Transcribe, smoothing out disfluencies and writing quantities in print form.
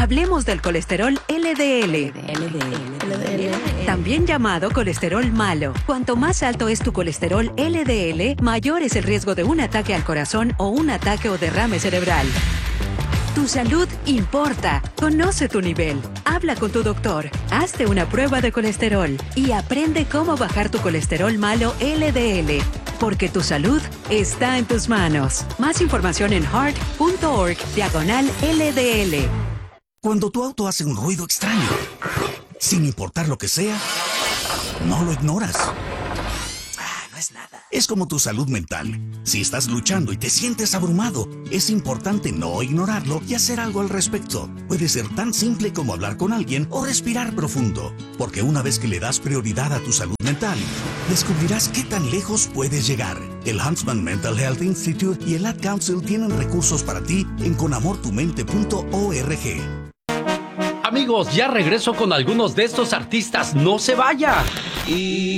Hablemos del colesterol LDL. También llamado colesterol malo. Cuanto más alto es tu colesterol LDL, mayor es el riesgo de un ataque al corazón o un ataque o derrame cerebral. Tu salud importa. Conoce tu nivel. Habla con tu doctor. Hazte una prueba de colesterol y aprende cómo bajar tu colesterol malo LDL. Porque tu salud está en tus manos. Más información en heart.org/LDL. Cuando tu auto hace un ruido extraño, sin importar lo que sea, no lo ignoras. No es nada. Es como tu salud mental. Si estás luchando y te sientes abrumado, es importante no ignorarlo y hacer algo al respecto. Puede ser tan simple como hablar con alguien o respirar profundo. Porque una vez que le das prioridad a tu salud mental, descubrirás qué tan lejos puedes llegar. El Huntsman Mental Health Institute y el Ad Council tienen recursos para ti en conamortumente.org. Amigos, ya regreso con algunos de estos artistas. ¡No se vaya!